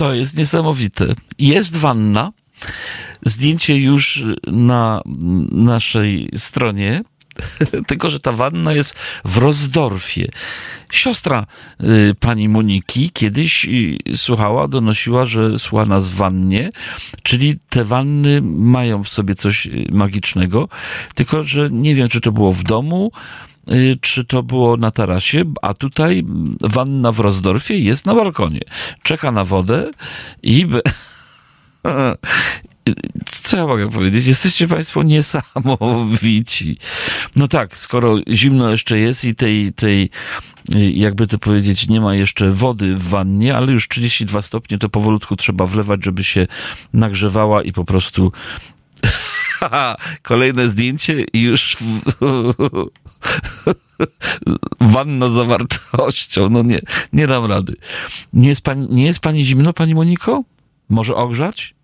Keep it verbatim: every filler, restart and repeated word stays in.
To jest niesamowite. Jest wanna. Zdjęcie już na naszej stronie. Tylko że ta wanna jest w Rozdorfie. Siostra y, pani Moniki kiedyś y, słuchała, donosiła, że słucha nas w wannie, czyli te wanny mają w sobie coś magicznego, tylko że nie wiem, czy to było w domu, y, czy to było na tarasie, a tutaj wanna w Rozdorfie jest na balkonie. Czeka na wodę i... Co ja mogę powiedzieć? Jesteście państwo niesamowici. No tak, skoro zimno jeszcze jest i tej, tej, jakby to powiedzieć, nie ma jeszcze wody w wannie, ale już trzydzieści dwa stopnie, to powolutku trzeba wlewać, żeby się nagrzewała i po prostu... Kolejne zdjęcie i już wanna z zawartością. No nie, nie dam rady. Nie jest pani, nie jest pani zimno, pani Moniko? Może ogrzać?